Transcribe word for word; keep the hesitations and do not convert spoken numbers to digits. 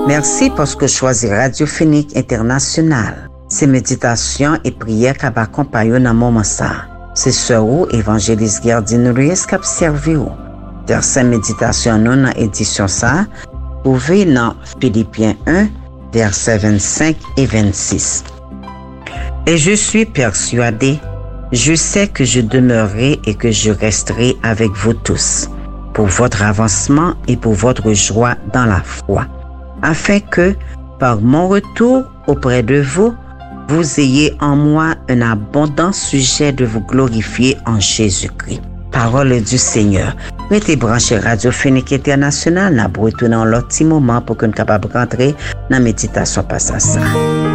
Merci parce que choisi Radiophonique International. Ces méditations et prières qui accompagnent dans moment ça. C'est sœur ou évangéliste Gerdine Ruiz qui servi ou. Dans ces méditations nous dans édition ça, trouvez dans Philippiens un, versets vingt-cinq et vingt-six. Et je suis persuadé, je sais que je demeurerai et que je resterai avec vous tous, pour votre avancement et pour votre joie dans la foi, afin que, par mon retour auprès de vous, vous ayez en moi un abondant sujet de vous glorifier en Jésus-Christ. Parole du Seigneur. Mettez branché Radiophonique International, n'a pas retourné en l'autre petit moment pour qu'on soit capable de rentrer dans la méditation passée ça.